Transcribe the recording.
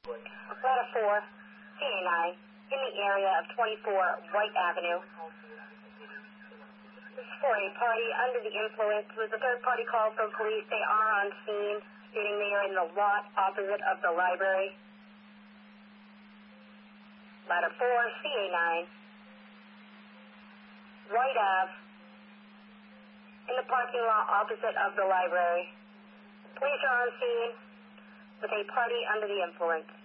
Ladder 4, CA9, in the area of 24 White Avenue. This is for a party under the influence. Was a third-party call from police. They are on scene, stating they are in the lot opposite of the library. Ladder 4, CA9, White Ave, in the parking lot opposite of the library. Police are on scene with a party under the influence.